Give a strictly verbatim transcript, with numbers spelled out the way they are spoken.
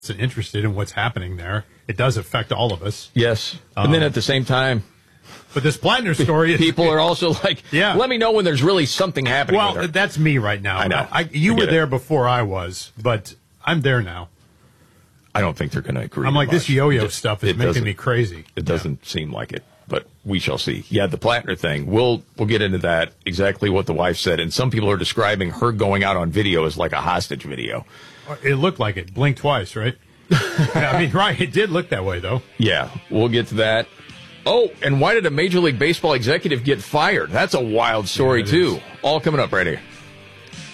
interested in what's happening there. It does affect all of us. Yes. Um, and then at the same time, but this Plattner story is... People are also like, yeah. let me know when there's really something happening Well, with her. that's me right now. I know. I, you I were it. there before I was, but I'm there now. I don't think they're going to agree. I'm like, much. this yo-yo It, stuff is making me crazy. It doesn't yeah. seem like it, but we shall see. Yeah, the Plattner thing, we'll we'll get into that, exactly what the wife said. And some people are describing her going out on video as like a hostage video. It looked like it. Blinked twice, right? I mean, right. It did look that way, though. Yeah, we'll get to that. Oh, and why did a Major League Baseball executive get fired? That's a wild story, yeah, too. Is. All coming up right here.